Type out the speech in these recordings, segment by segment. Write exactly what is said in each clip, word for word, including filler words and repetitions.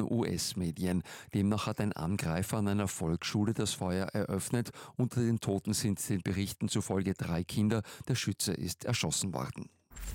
U S-Medien. Demnach hat ein Angreifer an einer Volksschule das Feuer eröffnet. Unter den Toten sind den Berichten zufolge drei Kinder. Der Schütze ist erschossen worden.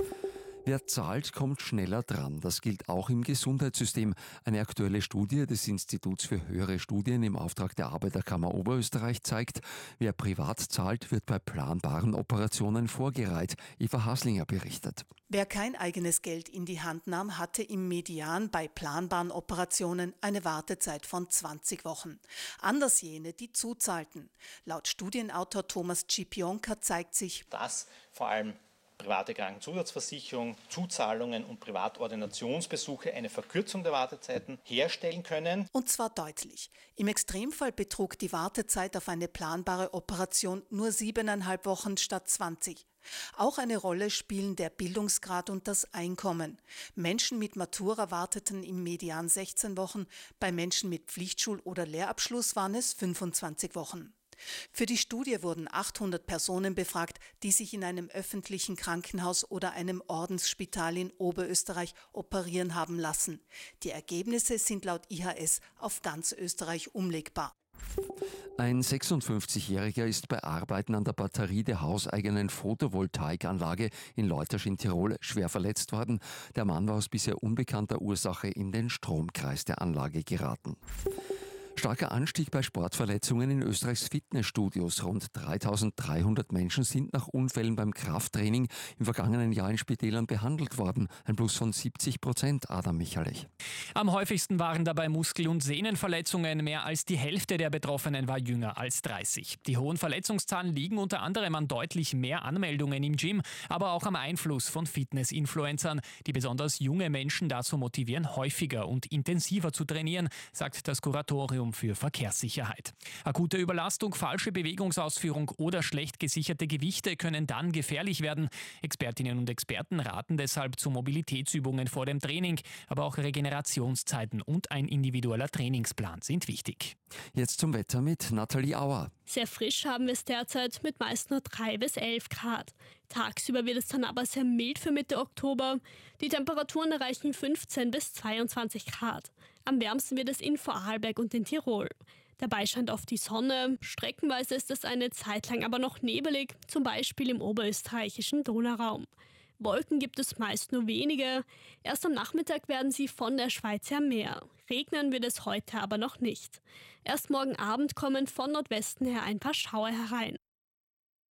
Wer zahlt, kommt schneller dran. Das gilt auch im Gesundheitssystem. Eine aktuelle Studie des Instituts für höhere Studien im Auftrag der Arbeiterkammer Oberösterreich zeigt, wer privat zahlt, wird bei planbaren Operationen vorgereiht. Eva Haslinger berichtet. Wer kein eigenes Geld in die Hand nahm, hatte im Median bei planbaren Operationen eine Wartezeit von zwanzig Wochen. Anders jene, die zuzahlten. Laut Studienautor Thomas Cipionka zeigt sich, dass vor allem private Krankenzusatzversicherung, Zuzahlungen und Privatordinationsbesuche eine Verkürzung der Wartezeiten herstellen können. Und zwar deutlich. Im Extremfall betrug die Wartezeit auf eine planbare Operation nur siebeneinhalb Wochen statt zwanzig. Auch eine Rolle spielen der Bildungsgrad und das Einkommen. Menschen mit Matura warteten im Median sechzehn Wochen, bei Menschen mit Pflichtschul- oder Lehrabschluss waren es fünfundzwanzig Wochen. Für die Studie wurden achthundert Personen befragt, die sich in einem öffentlichen Krankenhaus oder einem Ordensspital in Oberösterreich operieren haben lassen. Die Ergebnisse sind laut I H S auf ganz Österreich umlegbar. Ein sechsundfünfzigjähriger ist bei Arbeiten an der Batterie der hauseigenen Photovoltaikanlage in Leutasch in Tirol schwer verletzt worden. Der Mann war aus bisher unbekannter Ursache in den Stromkreis der Anlage geraten. Starker Anstieg bei Sportverletzungen in Österreichs Fitnessstudios. Rund dreitausenddreihundert Menschen sind nach Unfällen beim Krafttraining im vergangenen Jahr in Spitälern behandelt worden. Ein Plus von siebzig Prozent, Adam Michalech. Am häufigsten waren dabei Muskel- und Sehnenverletzungen. Mehr als die Hälfte der Betroffenen war jünger als dreißig. Die hohen Verletzungszahlen liegen unter anderem an deutlich mehr Anmeldungen im Gym, aber auch am Einfluss von Fitness-Influencern, die besonders junge Menschen dazu motivieren, häufiger und intensiver zu trainieren, sagt das Kuratorium für Verkehrssicherheit. Akute Überlastung, falsche Bewegungsausführung oder schlecht gesicherte Gewichte können dann gefährlich werden. Expertinnen und Experten raten deshalb zu Mobilitätsübungen vor dem Training, aber auch Regenerationszeiten und ein individueller Trainingsplan sind wichtig. Jetzt zum Wetter mit Nathalie Auer. Sehr frisch haben wir es derzeit mit meist nur drei bis elf Grad. Tagsüber wird es dann aber sehr mild für Mitte Oktober. Die Temperaturen erreichen fünfzehn bis zweiundzwanzig Grad. Am wärmsten wird es in Vorarlberg und in Tirol. Dabei scheint oft die Sonne. Streckenweise ist es eine Zeit lang aber noch nebelig, zum Beispiel im oberösterreichischen Donauraum. Wolken gibt es meist nur wenige. Erst am Nachmittag werden sie von der Schweiz her mehr. Regnen wird es heute aber noch nicht. Erst morgen Abend kommen von Nordwesten her ein paar Schauer herein.